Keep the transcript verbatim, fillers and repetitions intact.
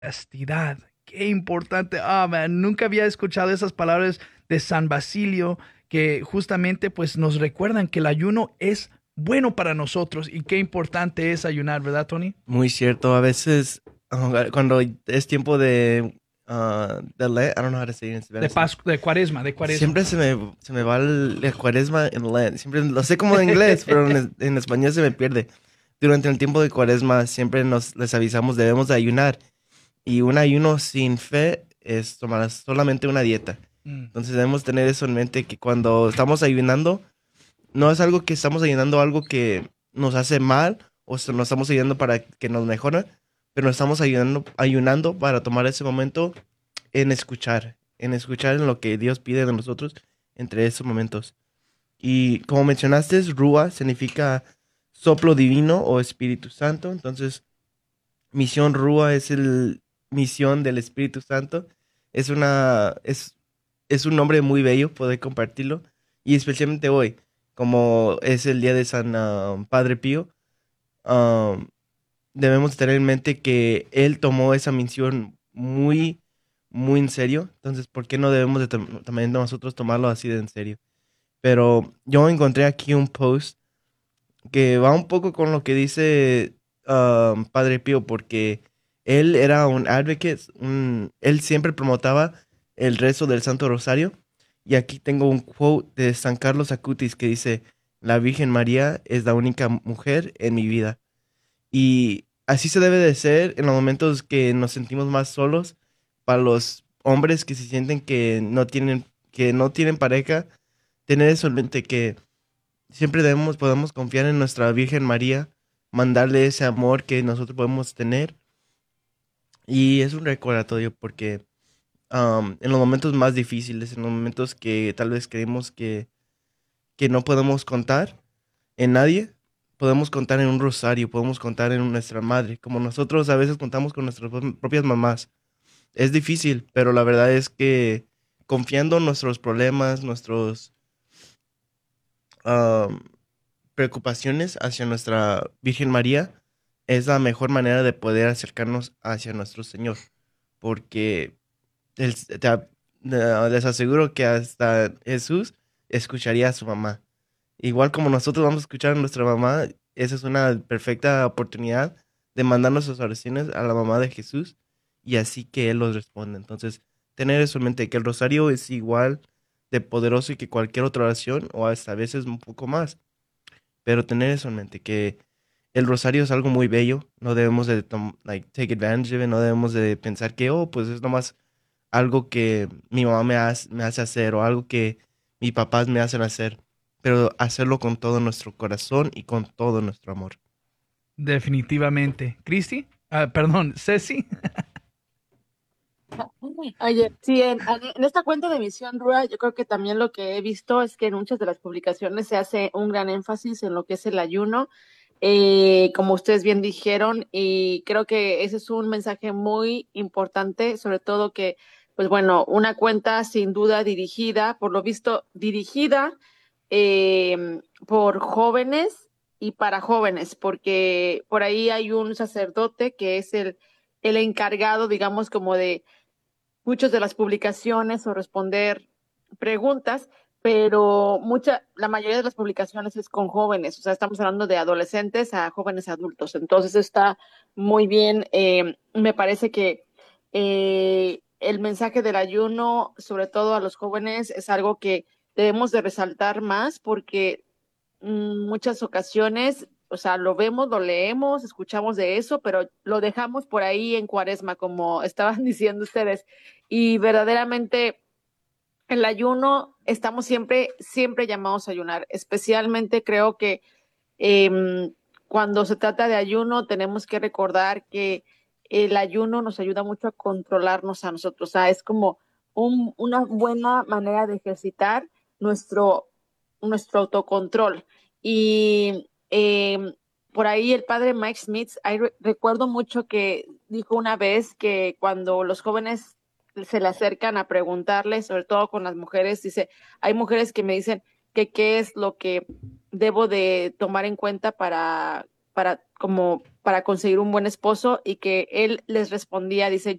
castidad. Qué importante. Ah, man, nunca había escuchado esas palabras de San Basilio que justamente pues nos recuerdan que el ayuno es bueno para nosotros y qué importante es ayunar, ¿verdad, Tony? Muy cierto. A veces, ah, cuando es tiempo de, ah, de Lent, I don't know how to say it in De Spanish. Pascua, de Cuaresma, de Cuaresma. Siempre se me, se me va el, el cuaresma en Lent. Siempre lo sé como en inglés, pero en, es- en español se me pierde. Durante el tiempo de cuaresma siempre nos les avisamos debemos de ayunar. Y un ayuno sin fe es tomar solamente una dieta. Mm. Entonces debemos tener eso en mente que cuando estamos ayunando, no es algo que estamos ayunando, algo que nos hace mal o se- nos estamos ayunando para que nos mejore, pero nos estamos ayunando, ayunando para tomar ese momento en escuchar, en escuchar en lo que Dios pide de nosotros entre esos momentos. Y como mencionaste, Rúa significa soplo divino o Espíritu Santo. Entonces, misión Rúa es el misión del Espíritu Santo. Es una, es, es un nombre muy bello poder compartirlo. Y especialmente hoy, como es el día de San ah, Padre Pío, ah, debemos tener en mente que él tomó esa misión muy, muy en serio. Entonces, ¿por qué no debemos de tom- también nosotros tomarlo así de en serio? Pero yo encontré aquí un post que va un poco con lo que dice um, Padre Pío, porque él era un advocate, un- él siempre promotaba el rezo del Santo Rosario. Y aquí tengo un quote de San Carlos Acutis que dice, la Virgen María es la única mujer en mi vida. Y así se debe de ser en los momentos que nos sentimos más solos, para los hombres que se sienten que no tienen, que no tienen pareja, tener eso en mente que siempre debemos, podemos confiar en nuestra Virgen María, mandarle ese amor que nosotros podemos tener. Y es un recordatorio porque am, en los momentos más difíciles, en los momentos que tal vez creemos que, que no podemos contar en nadie, podemos contar en un rosario, podemos contar en nuestra madre, como nosotros a veces contamos con nuestras pro- propias mamás. Es difícil, pero la verdad es que confiando en nuestros problemas, nuestros am, preocupaciones hacia nuestra Virgen María, es la mejor manera de poder acercarnos hacia nuestro Señor, porque el- te a- eh, les aseguro que hasta Jesús escucharía a su mamá. Igual como nosotros vamos a escuchar a nuestra mamá, esa es una perfecta oportunidad de mandar nuestras oraciones a la mamá de Jesús y así que Él los responde. Entonces, tener eso en mente, que el rosario es igual de poderoso que cualquier otra oración o hasta a veces un poco más, pero tener eso en mente, que el rosario es algo muy bello, no debemos de tom- like, take advantage of it, no debemos de pensar que, oh, pues es nomás algo que mi mamá me hace, me hace hacer o algo que mis papás me hacen hacer, pero hacerlo con todo nuestro corazón y con todo nuestro amor. Definitivamente. ¿Cristi? Ah, perdón, Ceci. Oye, sí, en, en esta cuenta de Misión Rua, yo creo que también lo que he visto es que en muchas de las publicaciones se hace un gran énfasis en lo que es el ayuno, eh, como ustedes bien dijeron, y creo que ese es un mensaje muy importante, sobre todo que, pues bueno, una cuenta sin duda dirigida, por lo visto, dirigida eh, por jóvenes y para jóvenes, porque por ahí hay un sacerdote que es el, el encargado, digamos, como de muchas de las publicaciones o responder preguntas, pero mucha, la mayoría de las publicaciones es con jóvenes, o sea, estamos hablando de adolescentes a jóvenes adultos, entonces está muy bien, eh, me parece que eh, el mensaje del ayuno, sobre todo a los jóvenes, es algo que debemos de resaltar más porque mm, muchas ocasiones, o sea, lo vemos, lo leemos, escuchamos de eso, pero lo dejamos por ahí en cuaresma, como estaban diciendo ustedes. Y verdaderamente el ayuno, estamos siempre, siempre llamados a ayunar. Especialmente creo que eh, cuando se trata de ayuno, tenemos que recordar que el ayuno nos ayuda mucho a controlarnos a nosotros. O sea, es como un, una buena manera de ejercitar nuestro, nuestro autocontrol. Y eh, por ahí el padre Mike Smith, ahí re- recuerdo mucho que dijo una vez que cuando los jóvenes se le acercan a preguntarle, sobre todo con las mujeres, dice, hay mujeres que me dicen que qué es lo que debo de tomar en cuenta para, para como para conseguir un buen esposo y que él les respondía, dice,